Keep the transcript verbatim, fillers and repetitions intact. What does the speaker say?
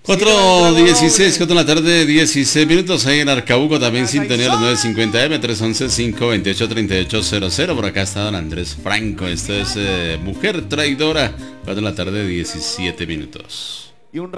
cuatro dieciséis, cuatro de la tarde, dieciséis minutos. Ahí en Arcabuco también sintonía los nueve cincuenta M, tres once, cinco veintiocho, treinta y ocho cero cero. Por acá está don Andrés Franco. Esto es eh, Mujer Traidora. cuatro de la tarde, diecisiete minutos.